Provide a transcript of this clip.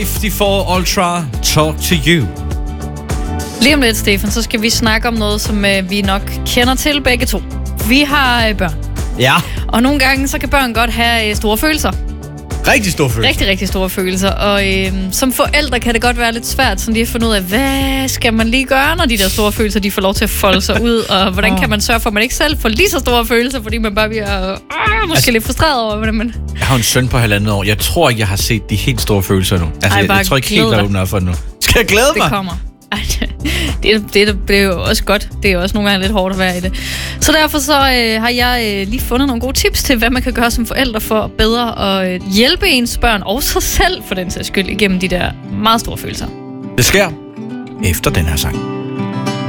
54 Ultra, Talk to You. Lige om lidt, Stefan, så skal vi snakke om noget, som vi nok kender til begge to. Vi har børn. Ja. Og nogle gange, så kan børn godt have store følelser. Rigtig store følelser. Rigtig, rigtig store følelser. Og som forældre kan det godt være lidt svært sådan lige at finde ud af, hvad skal man lige gøre, når de der store følelser, de får lov til at folde sig ud? Og hvordan kan man sørge for, at man ikke selv får lige så store følelser, fordi man bare bliver måske lidt frustreret over, hvordan man... Jeg har en søn på 1,5 år. Jeg tror ikke, jeg har set de helt store følelser nu. Altså, jeg tror ikke helt, der åbner for det nu. Skal jeg glæde mig? Det kommer. Det er jo også godt. Det er jo også nogle gange lidt hårdt at være i det. Så derfor så har jeg lige fundet nogle gode tips til, hvad man kan gøre som forældre for bedre at hjælpe ens børn og sig selv for den sags skyld igennem de der meget store følelser. Det sker efter den her sang.